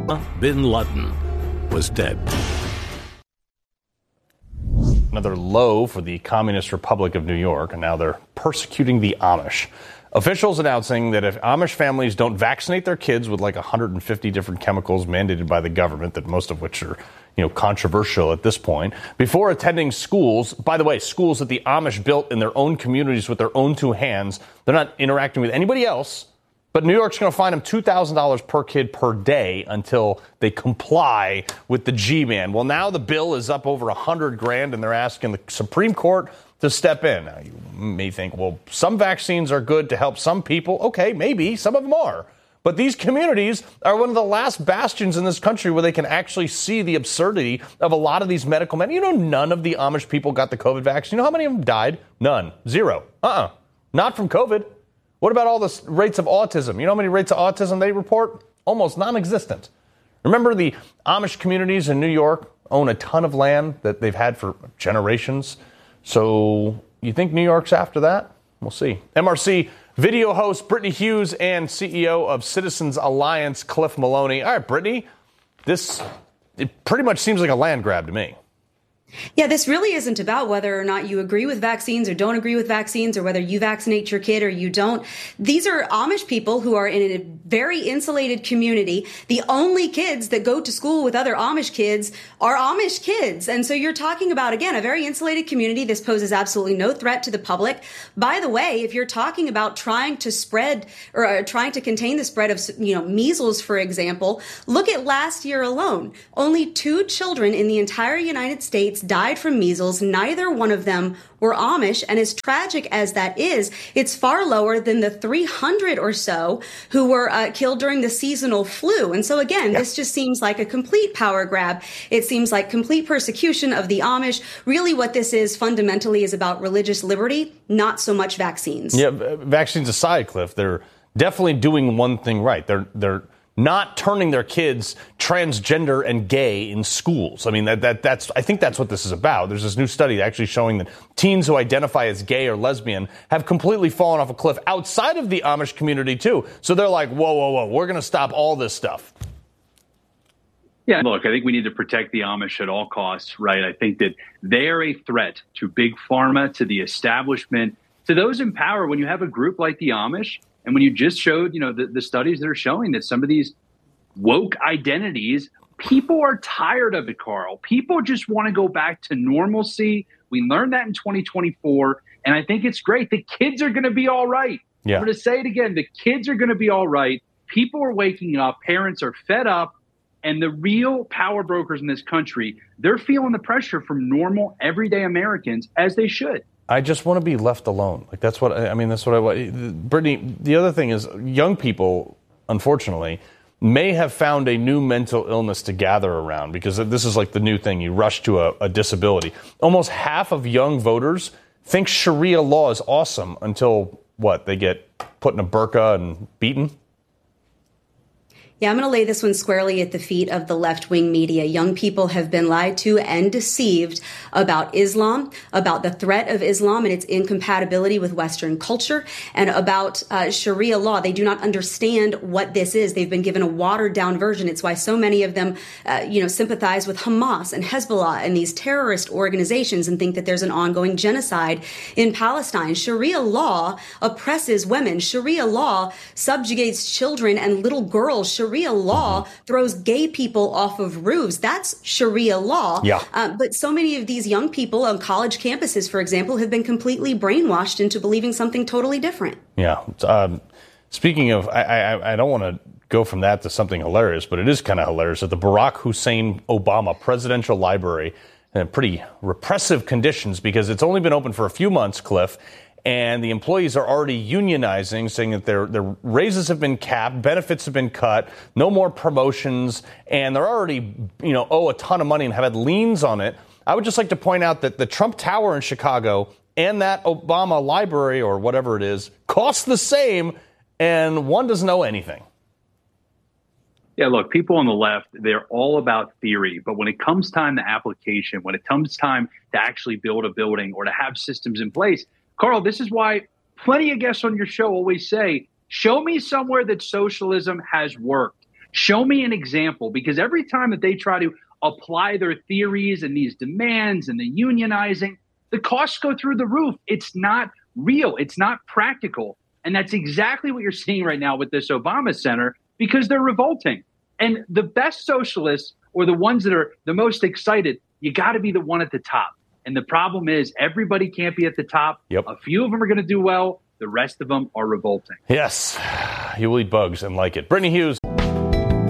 bin Laden was dead. Another low for the Communist Republic of New York, and now they're persecuting the Amish. Officials announcing that if Amish families don't vaccinate their kids with like 150 different chemicals mandated by the government, that most of which are, controversial at this point, before attending schools, by the way, schools that the Amish built in their own communities with their own two hands, they're not interacting with anybody else. But New York's going to fine them $2,000 per kid per day until they comply with the G-Man. Well, now the bill is up over $100,000, and they're asking the Supreme Court to step in. Now, you may think, well, some vaccines are good to help some people. Okay, maybe. Some of them are. But these communities are one of the last bastions in this country where they can actually see the absurdity of a lot of these medical men. None of the Amish people got the COVID vaccine. You know how many of them died? None. Zero. Not from COVID. What about all the rates of autism? You know how many rates of autism they report? Almost non-existent. Remember, the Amish communities in New York own a ton of land that they've had for generations. So you think New York's after that? We'll see. MRC video host Brittany Hughes and CEO of Citizens Alliance, Cliff Maloney. All right, Brittany, it pretty much seems like a land grab to me. Yeah, this really isn't about whether or not you agree with vaccines or don't agree with vaccines or whether you vaccinate your kid or you don't. These are Amish people who are in a very insulated community. The only kids that go to school with other Amish kids are Amish kids. And so you're talking about, again, a very insulated community. This poses absolutely no threat to the public. By the way, if you're talking about trying to spread or trying to contain the spread of, measles, for example, look at last year alone. Only 2 children in the entire United States died from measles. Neither one of them were Amish. And as tragic as that is, it's far lower than the 300 or so who were killed during the seasonal flu. And so, again, This just seems like a complete power grab. It seems like complete persecution of the Amish. Really what this is fundamentally is about religious liberty, not so much vaccines. Yeah, vaccines aside, Cliff, they're definitely doing one thing right. They're not turning their kids transgender and gay in schools. I mean, I think that's what this is about. There's this new study actually showing that teens who identify as gay or lesbian have completely fallen off a cliff outside of the Amish community, too. So they're like, whoa, we're going to stop all this stuff. Yeah, look, I think we need to protect the Amish at all costs, right? I think that they are a threat to big pharma, to the establishment, to those in power. When you have a group like the Amish, and when you just showed, the studies that are showing that some of these woke identities, people are tired of it, Carl. People just want to go back to normalcy. We learned that in 2024, and I think it's great. The kids are going to be all right. Yeah. I'm going to say it again. The kids are going to be all right. People are waking up. Parents are fed up. And the real power brokers in this country, they're feeling the pressure from normal, everyday Americans, as they should. I just want to be left alone. That's what I want. Brittany, the other thing is young people, unfortunately, may have found a new mental illness to gather around because this is like the new thing. You rush to a disability. Almost half of young voters think Sharia law is awesome until, they get put in a burqa and beaten? Yeah, I'm going to lay this one squarely at the feet of the left-wing media. Young people have been lied to and deceived about Islam, about the threat of Islam and its incompatibility with Western culture, and about Sharia law. They do not understand what this is. They've been given a watered-down version. It's why so many of them, sympathize with Hamas and Hezbollah and these terrorist organizations and think that there's an ongoing genocide in Palestine. Sharia law oppresses women. Sharia law subjugates children and little girls. Sharia law throws gay people off of roofs. That's Sharia law. Yeah. But so many of these young people on college campuses, for example, have been completely brainwashed into believing something totally different. Yeah. Speaking of, I don't want to go from that to something hilarious, but it is kind of hilarious that the Barack Hussein Obama Presidential Library in pretty repressive conditions because it's only been open for a few months, Cliff. And the employees are already unionizing, saying that their raises have been capped, benefits have been cut, no more promotions, and they're already, owe a ton of money and have had liens on it. I would just like to point out that the Trump Tower in Chicago and that Obama library or whatever it is cost the same, and one doesn't owe anything. Yeah, look, people on the left, they're all about theory. But when it comes time to application, when it comes time to actually build a building or to have systems in place, Carl, this is why plenty of guests on your show always say, show me somewhere that socialism has worked. Show me an example, because every time that they try to apply their theories and these demands and the unionizing, the costs go through the roof. It's not real. It's not practical. And that's exactly what you're seeing right now with this Obama Center, because they're revolting. And the best socialists, or the ones that are the most excited, you got to be the one at the top. And the problem is everybody can't be at the top. Yep. A few of them are going to do well. The rest of them are revolting. Yes, you will eat bugs and like it. Brittany Hughes.